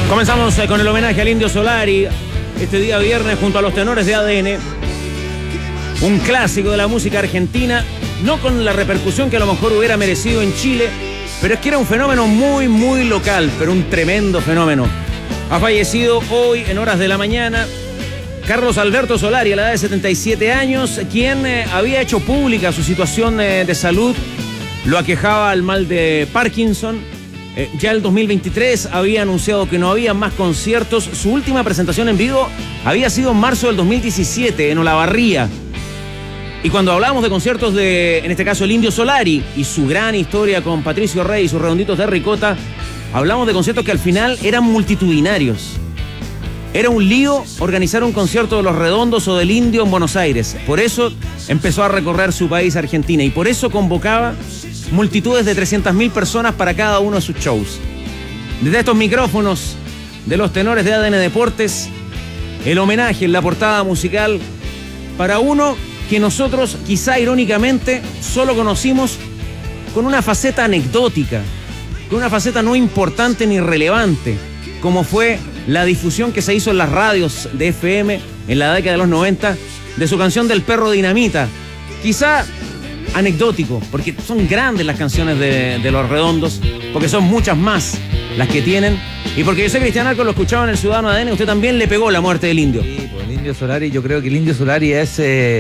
Comenzamos con el homenaje al Indio Solari este día viernes junto a los tenores de ADN. Un clásico de la música argentina, no con la repercusión que a lo mejor hubiera merecido en Chile, pero es que era un fenómeno muy, muy local, pero un tremendo fenómeno. Ha fallecido hoy en horas de la mañana Carlos Alberto Solari, a la edad de 77 años, quien había hecho pública su situación de salud. Lo aquejaba el mal de Parkinson. Ya el 2023 había anunciado que no había más conciertos. Su última presentación en vivo había sido en marzo del 2017 en Olavarría. Y cuando hablábamos de conciertos de, en este caso, el Indio Solari y su gran historia con Patricio Rey y sus Redonditos de Ricota, hablamos de conciertos que al final eran multitudinarios. Era un lío organizar un concierto de Los Redondos o del Indio en Buenos Aires. Por eso empezó a recorrer su país, Argentina, y por eso convocaba multitudes de 300.000 personas para cada uno de sus shows. Desde estos micrófonos de los tenores de ADN Deportes, el homenaje en la portada musical para uno que nosotros, quizá irónicamente, solo conocimos con una faceta anecdótica, con una faceta no importante ni relevante, como fue la difusión que se hizo en las radios de FM en la década de los 90 de su canción del Perro Dinamita. Quizá anecdótico, porque son grandes las canciones de Los Redondos, porque son muchas más las que tienen, y porque yo sé que Cristian Arco lo escuchaba en el Ciudadano ADN, usted también le pegó la muerte del Indio. Sí, pues el Indio Solari, yo creo que el Indio Solari es,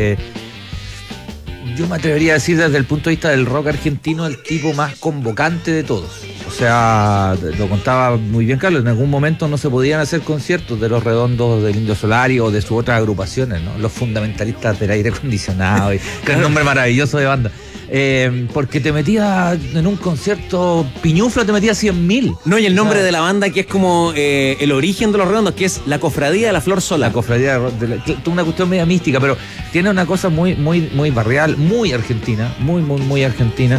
yo me atrevería a decir desde el punto de vista del rock argentino, el tipo más convocante de todos. O sea, lo contaba muy bien Carlos, en algún momento no se podían hacer conciertos de Los Redondos, del Indio Solari o de sus otras agrupaciones, ¿no? Los fundamentalistas del aire acondicionado, y el nombre maravilloso de banda. Porque te metía en un concierto Piñufla, te metía 100.000. No, y el nombre de la banda, que es como el origen de Los Redondos, que es la Cofradía de la Flor Sola. La Cofradía una cuestión media mística, pero tiene una cosa muy, muy, muy barrial, muy argentina, muy, muy, muy argentina.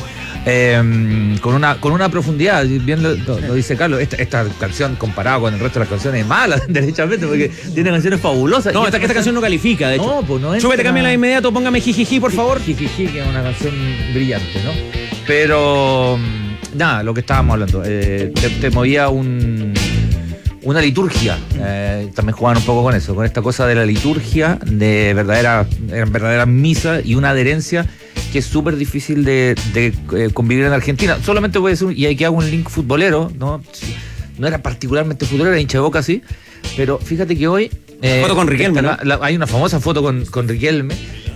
Con una profundidad, bien lo dice Carlos. Esta canción, comparada con el resto de las canciones, es mala, derechamente, porque tiene canciones fabulosas. No, esta canción no califica, de hecho. No, pues no es. Súbete, cámbiala de inmediato, póngame Jijiji, por favor. Jijiji, que es una canción brillante, ¿no? Pero, nada, lo que estábamos hablando, te movía una liturgia. También jugaban un poco con eso, con esta cosa de la liturgia, de verdaderas misas y una adherencia que es súper difícil de convivir en Argentina. Solamente voy a decir, y aquí hago un link futbolero, ¿no? No era particularmente futbolero, era hincha de Boca, sí, pero fíjate que hoy... foto con Riquelme, ¿no? Hay una famosa foto con Riquelme,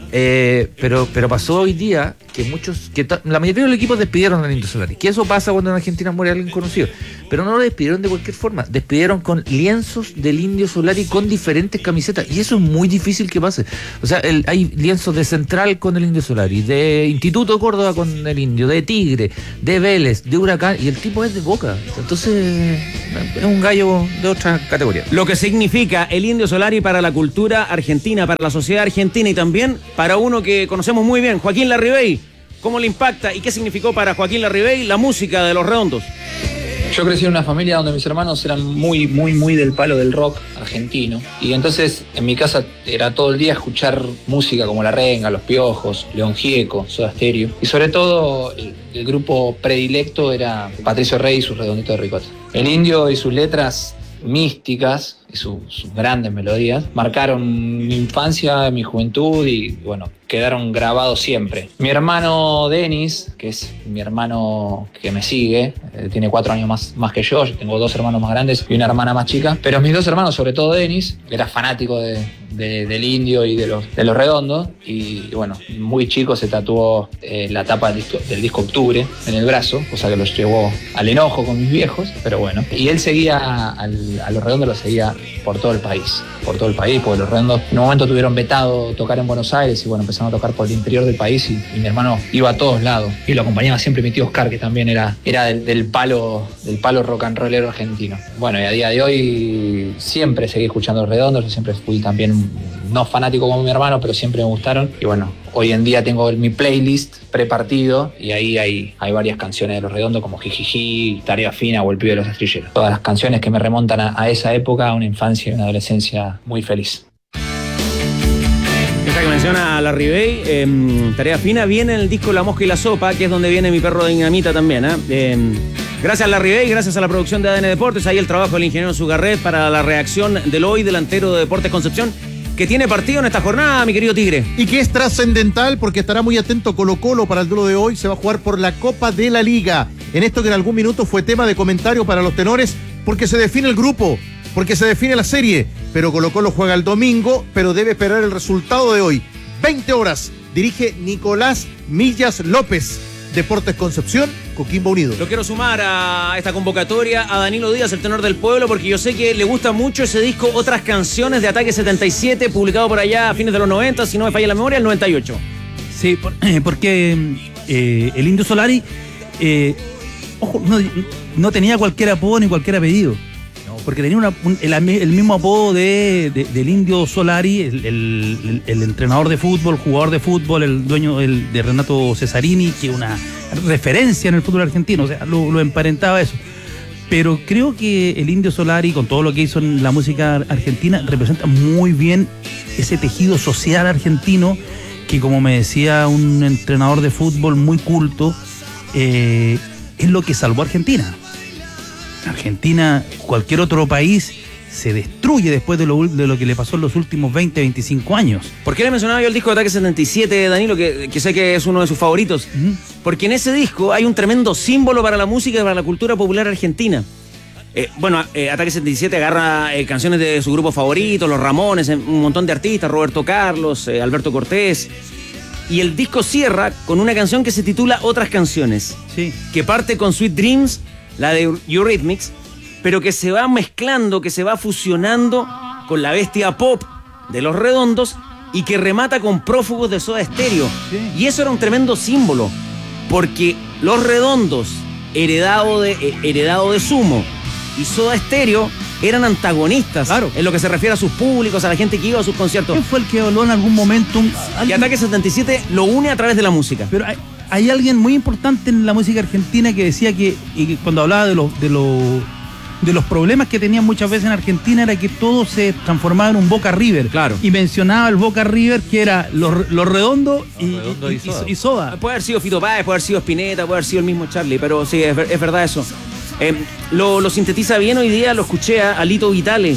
pero pasó hoy día que la mayoría de los equipos despidieron al Indio Solari. Que eso pasa cuando en Argentina muere alguien conocido. Pero no lo despidieron de cualquier forma. Despidieron con lienzos del Indio Solari con diferentes camisetas. Y eso es muy difícil que pase. O sea, hay lienzos de Central con el Indio Solari, de Instituto Córdoba con el Indio, de Tigre, de Vélez, de Huracán. Y el tipo es de Boca. Entonces, es un gallo de otra categoría. Lo que significa el Indio Solari para la cultura argentina, para la sociedad argentina y también para uno que conocemos muy bien, Joaquín Larribey. ¿Cómo le impacta y qué significó para Joaquín Larribey la música de Los Redondos? Yo crecí en una familia donde mis hermanos eran muy, muy, muy del palo del rock argentino. Y entonces en mi casa era todo el día escuchar música como La Renga, Los Piojos, León Gieco, Soda Stereo. Y sobre todo el grupo predilecto era Patricio Rey y sus Redonditos de Ricota. El Indio y sus letras místicas y sus grandes melodías marcaron mi infancia, mi juventud y bueno, quedaron grabados siempre. Mi hermano Denis, que es mi hermano que me sigue, tiene 4 años más que yo tengo 2 hermanos más grandes y una hermana más chica, pero mis 2 hermanos, sobre todo Denis, era fanático del Indio y de los Redondos y bueno, muy chico se tatuó la tapa del disco Octubre en el brazo, cosa que los llevó al enojo con mis viejos, pero bueno. Y él seguía a los Redondos, lo seguía por todo el país, porque los Redondos en un momento tuvieron vetado tocar en Buenos Aires y bueno, empezaron a tocar por el interior del país y mi hermano iba a todos lados y lo acompañaba siempre mi tío Oscar, que también era del palo rock and rollero argentino. Bueno, y a día de hoy siempre seguí escuchando Los Redondos, yo siempre fui también no fanático como mi hermano, pero siempre me gustaron y bueno, hoy en día tengo mi playlist prepartido y ahí hay varias canciones de Los Redondos como Jijiji, Tarea Fina o El Pibe de los Estrilleros. Todas las canciones que me remontan a esa época, a una infancia y una adolescencia muy feliz. Esta que menciona a Larribey, Tarea Fina, viene en el disco La Mosca y la Sopa, que es donde viene Mi Perro de Dinamita también. Gracias a Larry Bay, gracias a la producción de ADN Deportes. Ahí el trabajo del ingeniero Zugarret para la reacción del hoy delantero de Deportes Concepción, que tiene partido en esta jornada, mi querido Tigre. Y que es trascendental porque estará muy atento Colo-Colo para el duelo de hoy. Se va a jugar por la Copa de la Liga. En esto que en algún minuto fue tema de comentario para los tenores, porque se define el grupo, porque se define la serie. Pero Colo-Colo juega el domingo, pero debe esperar el resultado de hoy. 20 horas. Dirige Nicolás Millas López. Deportes Concepción, Coquimbo Unido. Lo quiero sumar a esta convocatoria a Danilo Díaz, el tenor del pueblo, porque yo sé que le gusta mucho ese disco Otras Canciones de Ataque 77, publicado por allá a fines de los 90, si no me falla la memoria, el 98. Sí, porque el Indio Solari, ojo, no tenía cualquier apodo ni cualquier apellido. Porque tenía el mismo apodo del Indio Solari, el entrenador de fútbol, jugador de fútbol, el dueño de Renato Cesarini, que es una referencia en el fútbol argentino, o sea, lo emparentaba eso. Pero creo que el Indio Solari, con todo lo que hizo en la música argentina, representa muy bien ese tejido social argentino que, como me decía un entrenador de fútbol muy culto, es lo que salvó a Argentina. Argentina, cualquier otro país, se destruye después de lo que le pasó en los últimos 20, 25 años. ¿Por qué le mencionaba yo el disco de Ataque 77, Danilo, que sé que es uno de sus favoritos? Porque en ese disco hay un tremendo símbolo para la música y para la cultura popular argentina. Ataque 77 agarra canciones de su grupo favorito, Los Ramones, un montón de artistas, Roberto Carlos, Alberto Cortés. Y el disco cierra con una canción que se titula Otras Canciones, sí, que parte con Sweet Dreams, la de Eurythmics, pero que se va mezclando, que se va fusionando con la bestia pop de Los Redondos y que remata con Prófugos de Soda Stereo. Sí. Y eso era un tremendo símbolo, porque Los Redondos, heredado de Sumo, y Soda Stereo eran antagonistas, claro, en lo que se refiere a sus públicos, a la gente que iba a sus conciertos. ¿Quién fue el que habló en algún momento? Y Ataque 77 lo une a través de la música. Pero hay alguien muy importante en la música argentina que decía que cuando hablaba de los problemas que tenían muchas veces en Argentina, era que todo se transformaba en un Boca River. Claro. Y mencionaba el Boca River, que era los Redondos y Soda. Puede haber sido Fito Páez, puede haber sido Spinetta, puede haber sido el mismo Charlie, pero sí, es verdad eso. Lo sintetiza bien hoy día, lo escuché a Lito Vitale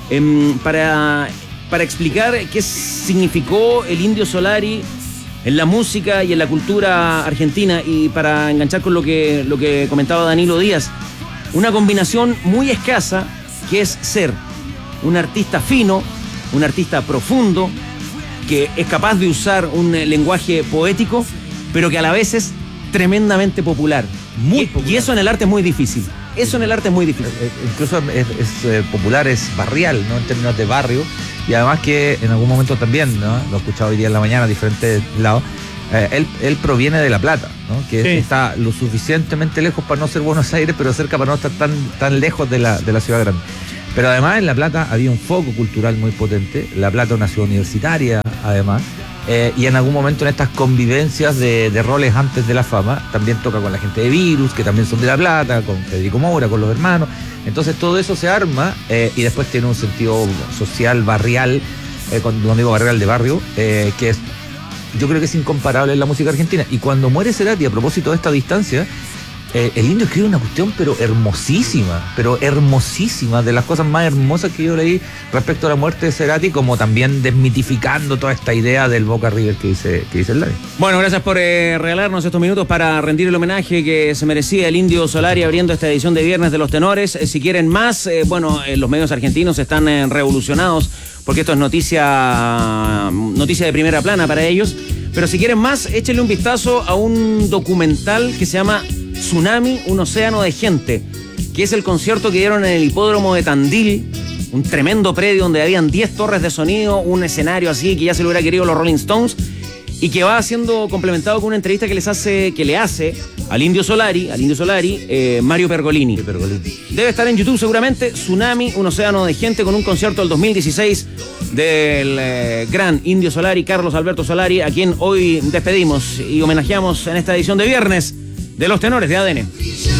para explicar qué significó el Indio Solari en la música y en la cultura argentina, y para enganchar con lo que comentaba Danilo Díaz, una combinación muy escasa, que es ser un artista fino, un artista profundo, que es capaz de usar un lenguaje poético, pero que a la vez es tremendamente popular. Muy popular. Y eso en el arte es muy difícil. Eso en el arte es muy difícil. Incluso es popular, es barrial, ¿no? En términos de barrio. Y además que en algún momento también, ¿no? Lo he escuchado hoy día en la mañana a diferentes lados. Él proviene de La Plata, ¿no? Que sí, está lo suficientemente lejos para no ser Buenos Aires, pero cerca para no estar tan lejos de la ciudad grande. Pero además en La Plata había un foco cultural muy potente. La Plata es una ciudad universitaria, además. Y en algún momento en estas convivencias de roles antes de la fama, también toca con la gente de Virus, que también son de La Plata, con Federico Moura, con los hermanos. Entonces todo eso se arma y después tiene un sentido social, barrial, con un amigo barrial de barrio, que es, yo creo que es incomparable en la música argentina. Y cuando muere Cerati, a propósito de esta distancia, el Indio escribe una cuestión pero hermosísima, de las cosas más hermosas que yo leí respecto a la muerte de Cerati, como también desmitificando toda esta idea del Boca River que dice el Larry. Bueno, gracias por regalarnos estos minutos para rendir el homenaje que se merecía el Indio Solari abriendo esta edición de Viernes de los Tenores. Si quieren más, los medios argentinos están revolucionados, porque esto es noticia de primera plana para ellos. Pero si quieren más, échenle un vistazo a un documental que se llama Tsunami, un océano de gente, que es el concierto que dieron en el hipódromo de Tandil, un tremendo predio donde habían 10 torres de sonido, un escenario así que ya se lo hubiera querido los Rolling Stones, y que va siendo complementado con una entrevista que le hace al Indio Solari, Mario Pergolini. Debe estar en YouTube seguramente. Tsunami, un océano de gente, con un concierto del 2016 del gran Indio Solari, Carlos Alberto Solari, a quien hoy despedimos y homenajeamos en esta edición de Viernes de los Tenores de ADN.